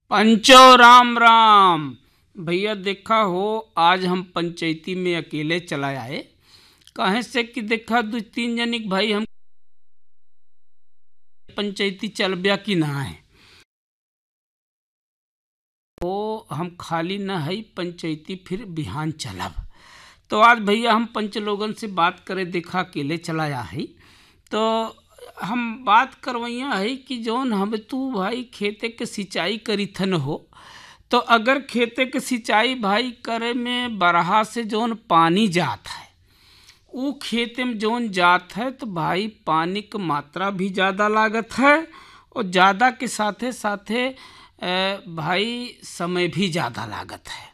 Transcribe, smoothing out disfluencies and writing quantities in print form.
पंचो राम राम। भैया देखा हो, आज हम पंचायती में अकेले चला आए। कहे से कि देखा दो तीन जनिक भाई हम पंचायती चल बया कि ना है, तो हम खाली न है पंचायती, फिर बिहान चलब। तो आज भैया हम पंच लोगन से बात करे, देखा अकेले चला आ है तो हम बात करवैया है कि जौन हम तू भाई खेते के सिंचाई करीथन हो, तो अगर खेते के सिंचाई भाई करे में बरहा से जौन पानी जात है, वो खेते में जौन जात है, तो भाई पानी की मात्रा भी ज़्यादा लागत है और ज़्यादा के साथे साथे भाई समय भी ज़्यादा लागत है।